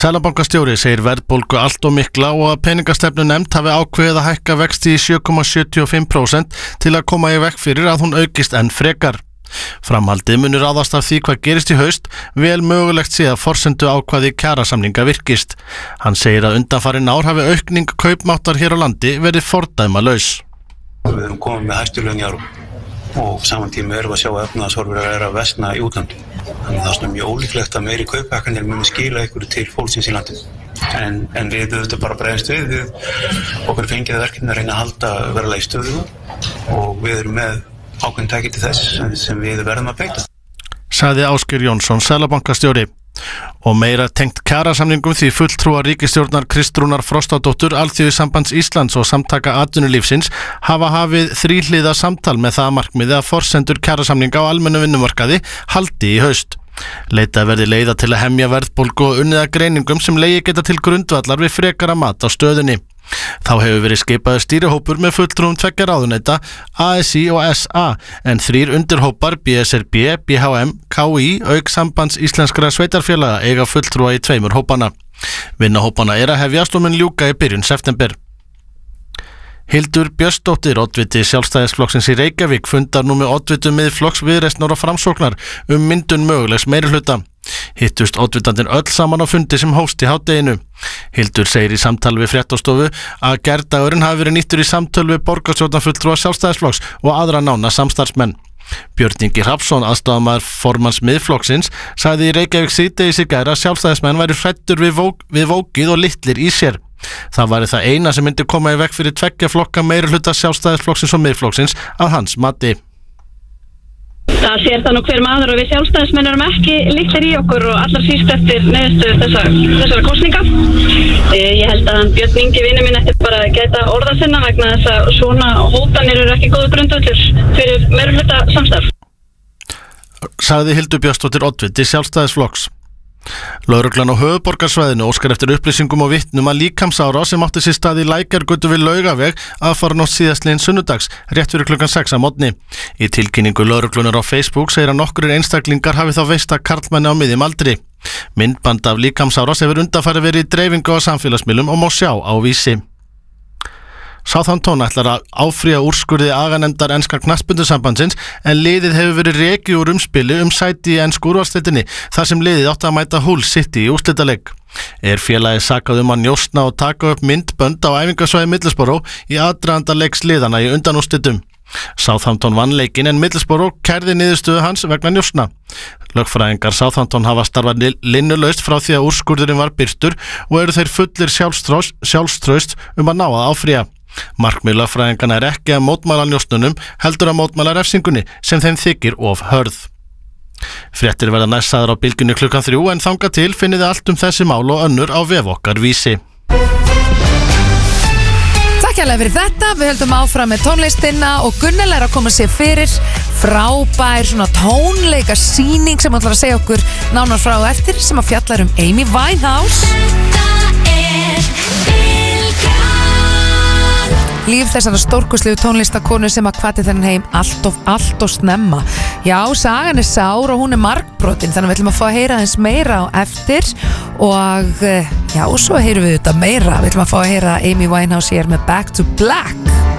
Seðlabankastjóri segir verðbólgu allt of mikla og að peningastefnunefnd hafi ákveðið að hækka vexti í 7,75% til að koma í veg fyrir að hún aukist enn frekar. Framhaldið munur ráðast af því hvað gerist í haust, vel mögulegt sé að forsendu ákvæði kjarasamninga virkist. Hann segir að undanfarin ár hafi aukning kaupmáttar hér á landi verið fordæmalaus. Við erum komið með hæstu laun í Evrópu og saman tíma erum við að sjá að efnahagshorfur að versna í útlöndum. Þannig að það er mjög ólíklegt að meiri kauphækkanir muni skila ykkur til fólksins í landinu. En við auðvitað bara bregðumst við okkur fengið verkefni að reyna að halda verðlagi stöðu og við erum með ákveðin tæki til þess sem við verðum að beita. Sagði Ásgeir Jónsson, Seðlabankastjóri. Og meira tengt kjarasamningum því fulltrúar ríkisstjórnar Kristrúnar Frostadóttur, Alþýðusambands Íslands og Samtaka atvinnulífsins hafa hafið þríhliða samtal með það markmiði að forsendur kjarasamninga á almennu vinnumarkaði haldi í haust. Leitað verði leiða til að hemja verðbólgu og unnið að greiningum sem legið geta til grundvallar við frekara mat á stöðunni. Þá hefur verið skipaður stýrihópur með fulltrúum tveggja ráðuneyta, ASÍ og SA, en 3 undirhópar BSRB, BHM, KÍ, auk Sambands íslenskra sveitarfélaga eiga fulltrúa í 2 hópana. Vinnahópana að hefjast og mun ljúka í byrjun september. Hildur Björnsdóttir, oddviti Sjálfstæðisflokksins í Reykjavík, fundar nú með oddvitum Miðflokks, Viðreisnar og Framsóknar myndun mögulegs meirihluta. Hittust oddvitandir öll saman á fundi sem hófst í hádeginu. Hildur segir í samtali við Fréttastofu að gærdagurinn hafi verið nýttur í samtölu við borgarstjórnarfulltrúa Sjálfstæðisflokks og aðra nána samstarfsmenn. Björn Ingi Hrafnsson, aðstoðarmaður formanns Miðflokksins, sagði í Reykjavík síðdegis í gær að Sjálfstæðismenn væru hræddir við vókið og litlir í sér. Það væri það eina sem myndi koma í veg fyrir tveggja flokka meirihluta Sjálfstæðisflokksins og Miðflokksins að hans mati. Það sér það nú hver maður og við Sjálfstæðismenn erum ekki litlir í okkur og allar síst eftir niðurstöðu þessara kosninga. Ég held að Björn Ingi vinur minn eftir bara að gæta orða sinna vegna þess að svona hótanir eru ekki góður grundvöllur fyrir meirihluta samstarf. Sagði Hildur Björnsdóttir, oddviti Sjálfstæðisflokks. Lögreglan á höfuðborgarsvæðinu óskar eftir upplýsingum og vitnum að líkamsárás sem átti sér stað í Lækjargötu við Laugaveg aðfaranótt síðastliðinn sunnudags, rétt fyrir klukkan 6 að morgni. Í tilkynningu lögreglunar á Facebook segir að nokkrir einstaklingar hafi þá veist að karlmenni á miðjum aldri. Myndband af líkamsárás hefur undanfarið verið í dreifingu á samfélagsmiðlum og má sjá á Vísi. Southampton ætlar að áfrýja úrskurði aganefndar enska knattspyrnusambandsins en liðið hefur verið rekið úr umspili sæti í ensku úrvalsdeildinni þar sem liðið átti að mæta Hull City í úrslitaleik. Félagið sakað að njósna og taka upp myndbönd á æfingasvæði Middlesbrough í aðdraganda leiks liðanna í undanúrslitum. Southampton vann leikinn en Middlesbrough kærði niðurstöðu hans vegna njósna. Lögfræðingar Southampton hafa starfað linnulaust frá því að úrskurðurinn var birtur og eru þeir fullir sjálfstraust að ná að áfrýja. Markmið lögfræðinganna ekki að mótmæla njósnunum, heldur að mótmæla refsingunni sem þeim þykir of hörð. Fréttir verða næst sagðar á Bylgjunni klukkan 3 en þangað til finnið allt þessi mál og önnur á vef okkar Vísi. Takk hérlega fyrir þetta, við höldum áfram með tónlistina og Gunnel að koma sér fyrir frábær svona tónleikasýning sem ætlar að segja okkur nánar frá eftir sem að fjallar Amy Winehouse. Líf þessara stórkostlegu tónlistakonu sem að hvati þennan heim allt of snemma. Já, sagan sár og hún margbrotin, þannig við ætlum að fá að heyra aðeins meira á eftir og já, svo heyrum við þetta meira. Við ætlum að fá að heyra Amy Winehouse hér með Back to Black.